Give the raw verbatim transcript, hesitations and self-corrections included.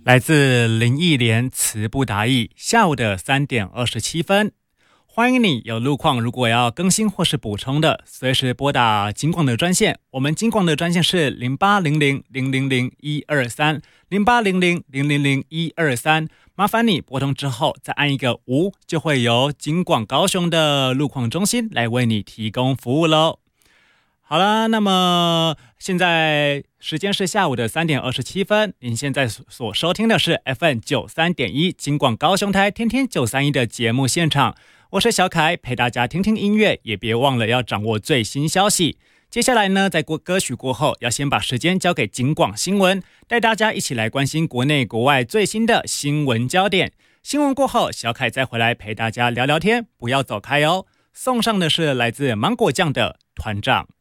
来自林忆莲词不达意，下午的三点二十七分。欢迎你，有路况如果要更新或是补充的，随时拨打警广的专线。我们警广的专线是零八零零零零零一二三零八零零零零零一二三。麻烦你拨通之后再按一个五，就会由警广高雄的路况中心来为你提供服务喽。好了，那么现在时间是下午的三点二十七分，您现在所收听的是 F M 九三点一 警广高雄台天天九三一的节目现场，我是小凯，陪大家听听音乐，也别忘了要掌握最新消息。接下来呢，在歌曲过后，要先把时间交给警广新闻，带大家一起来关心国内国外最新的新闻焦点。新闻过后，小凯再回来陪大家聊聊天，不要走开哦。送上的是来自芒果酱的团长。